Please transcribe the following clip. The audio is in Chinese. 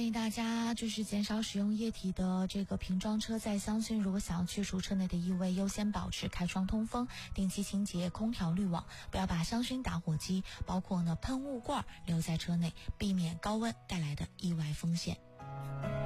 建议大家就是减少使用液体的这个瓶装车载香薰，如果想要去除车内的异味，优先保持开窗通风，定期清洁空调滤网，不要把香薰打火机包括喷雾罐留在车内，避免高温带来的意外风险。